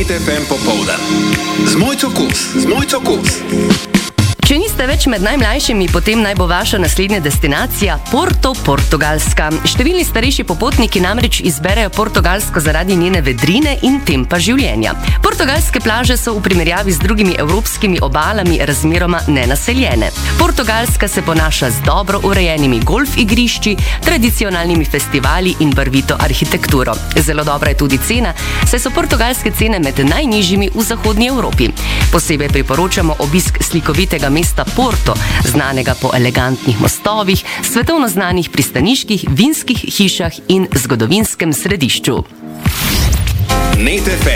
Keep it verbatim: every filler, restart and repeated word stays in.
Net ef em popoldan. Z Mojco Kos, z Mojco Kos. Če niste več med najmlajšimi, potem naj bo vaša naslednja destinacija Porto, Portugalska. Številni starejši popotniki namreč izberejo Portugalsko zaradi njene vedrine in tempa življenja. Portugalske plaže so v primerjavi z drugimi evropskimi obalami razmeroma nenaseljene. Portugalska se ponaša z dobro urejenimi golf igrišči, tradicionalnimi festivali in barvito arhitekturo. Zelo dobra je tudi cena, saj so portugalske cene med najnižjimi v zahodnji Evropi. Posebej priporočamo obisk slikovitega mesta Porto, znanega po elegantnih mostovih, svetovno znanih pristaniških, vinskih hišah in zgodovinskem središču. Net ef em.